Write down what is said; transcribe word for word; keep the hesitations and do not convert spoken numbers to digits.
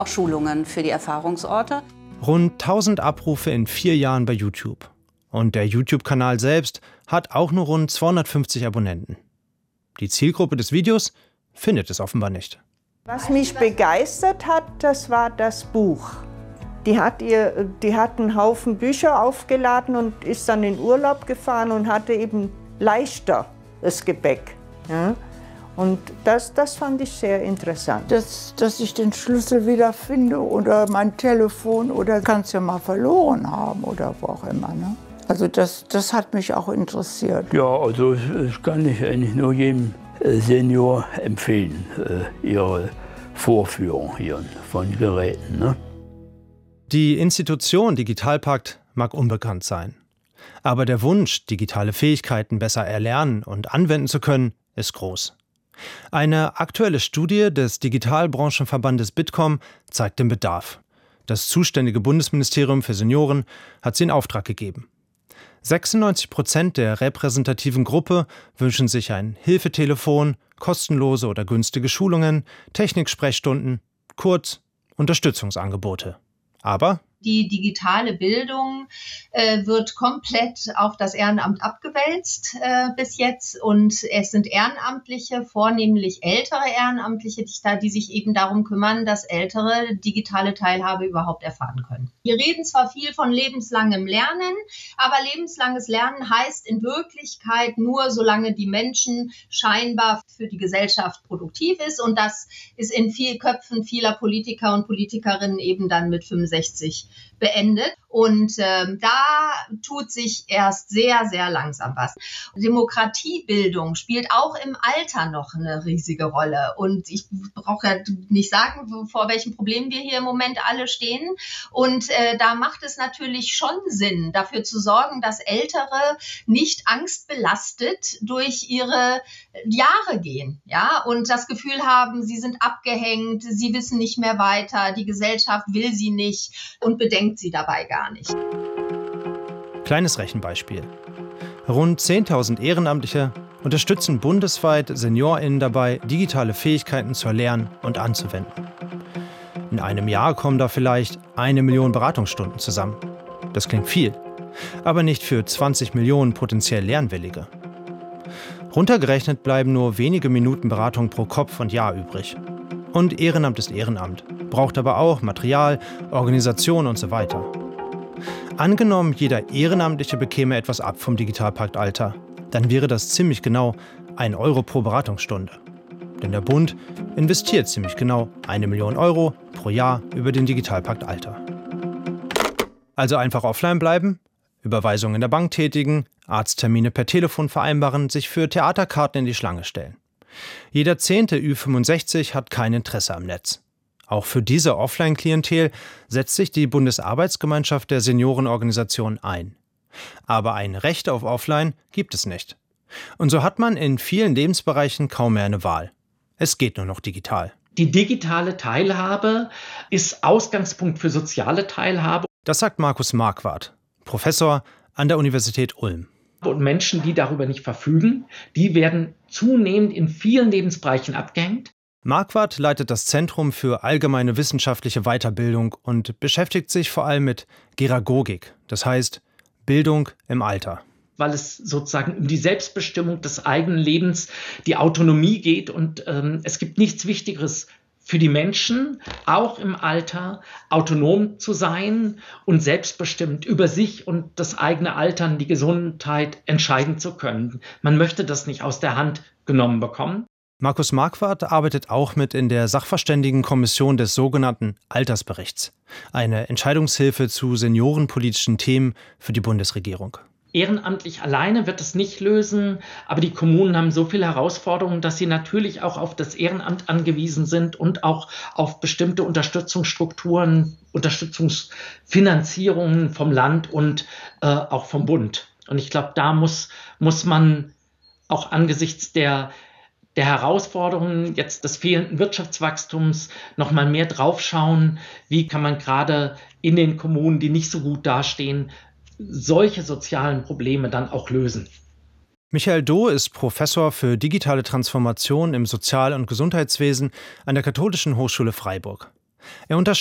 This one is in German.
Auch Schulungen für die Erfahrungsorte. Rund tausend Abrufe in vier Jahren bei YouTube. Und der YouTube-Kanal selbst hat auch nur rund zweihundertfünfzig Abonnenten. Die Zielgruppe des Videos findet es offenbar nicht. Was mich begeistert hat, das war das Buch. Die hat, ihr, die hat einen Haufen Bücher aufgeladen und ist dann in Urlaub gefahren und hatte eben leichter das Gepäck. Ja? Und das, das fand ich sehr interessant. Dass, dass ich den Schlüssel wieder finde oder mein Telefon oder kann es ja mal verloren haben oder wo auch immer. Ne? Also das, das hat mich auch interessiert. Ja, also das kann ich eigentlich nur jedem Senior empfehlen, ihre Vorführung hier von Geräten. Ne? Die Institution Digitalpakt mag unbekannt sein. Aber der Wunsch, digitale Fähigkeiten besser erlernen und anwenden zu können, ist groß. Eine aktuelle Studie des Digitalbranchenverbandes Bitkom zeigt den Bedarf. Das zuständige Bundesministerium für Senioren hat sie in Auftrag gegeben. sechsundneunzig Prozent der repräsentativen Gruppe wünschen sich ein Hilfetelefon, kostenlose oder günstige Schulungen, Techniksprechstunden, kurz Unterstützungsangebote. Aber die digitale Bildung äh, wird komplett auf das Ehrenamt abgewälzt äh, bis jetzt. Und es sind Ehrenamtliche, vornehmlich ältere Ehrenamtliche, die, da, die sich eben darum kümmern, dass Ältere digitale Teilhabe überhaupt erfahren können. Wir reden zwar viel von lebenslangem Lernen, aber lebenslanges Lernen heißt in Wirklichkeit nur, solange die Menschen scheinbar für die Gesellschaft produktiv ist. Und das ist in vielen Köpfen vieler Politiker und Politikerinnen eben dann mit fünfundsechzig beendet. Und ähm, da tut sich erst sehr, sehr langsam was. Demokratiebildung spielt auch im Alter noch eine riesige Rolle. Und ich brauche ja nicht sagen, vor welchen Problemen wir hier im Moment alle stehen. Und äh, da macht es natürlich schon Sinn, dafür zu sorgen, dass Ältere nicht angstbelastet durch ihre Jahre gehen, ja, und das Gefühl haben, sie sind abgehängt, sie wissen nicht mehr weiter, die Gesellschaft will sie nicht und bedenkt sie dabei gar nicht. Kleines Rechenbeispiel. Rund zehntausend Ehrenamtliche unterstützen bundesweit SeniorInnen dabei, digitale Fähigkeiten zu erlernen und anzuwenden. In einem Jahr kommen da vielleicht eine Million Beratungsstunden zusammen. Das klingt viel, aber nicht für zwanzig Millionen potenziell Lernwillige. Runtergerechnet bleiben nur wenige Minuten Beratung pro Kopf und Jahr übrig. Und Ehrenamt ist Ehrenamt, braucht aber auch Material, Organisation und so weiter. Angenommen, jeder Ehrenamtliche bekäme etwas ab vom Digitalpakt Alter, dann wäre das ziemlich genau ein Euro pro Beratungsstunde. Denn der Bund investiert ziemlich genau eine Million Euro pro Jahr über den Digitalpakt Alter. Also einfach offline bleiben, Überweisungen in der Bank tätigen, Arzttermine per Telefon vereinbaren, sich für Theaterkarten in die Schlange stellen. Jeder zehnte Ü fünfundsechzig hat kein Interesse am Netz. Auch für diese Offline-Klientel setzt sich die Bundesarbeitsgemeinschaft der Seniorenorganisation ein. Aber ein Recht auf Offline gibt es nicht. Und so hat man in vielen Lebensbereichen kaum mehr eine Wahl. Es geht nur noch digital. Die digitale Teilhabe ist Ausgangspunkt für soziale Teilhabe. Das sagt Markus Marquardt, Professor an der Universität Ulm. Und Menschen, die darüber nicht verfügen, die werden zunehmend in vielen Lebensbereichen abgehängt. Marquardt leitet das Zentrum für allgemeine wissenschaftliche Weiterbildung und beschäftigt sich vor allem mit Geragogik, das heißt Bildung im Alter. Weil es sozusagen um die Selbstbestimmung des eigenen Lebens, die Autonomie geht und ähm, es gibt nichts Wichtigeres für die Menschen, auch im Alter, autonom zu sein und selbstbestimmt über sich und das eigene Altern, die Gesundheit entscheiden zu können. Man möchte das nicht aus der Hand genommen bekommen. Markus Marquardt arbeitet auch mit in der Sachverständigenkommission des sogenannten Altersberichts, eine Entscheidungshilfe zu seniorenpolitischen Themen für die Bundesregierung. Ehrenamtlich alleine wird es nicht lösen, aber die Kommunen haben so viele Herausforderungen, dass sie natürlich auch auf das Ehrenamt angewiesen sind und auch auf bestimmte Unterstützungsstrukturen, Unterstützungsfinanzierungen vom Land und äh, auch vom Bund. Und ich glaube, da muss, muss man auch angesichts der der Herausforderungen jetzt des fehlenden Wirtschaftswachstums noch mal mehr draufschauen, wie kann man gerade in den Kommunen, die nicht so gut dastehen, solche sozialen Probleme dann auch lösen. Michael Doh ist Professor für digitale Transformation im Sozial- und Gesundheitswesen an der Katholischen Hochschule Freiburg. Er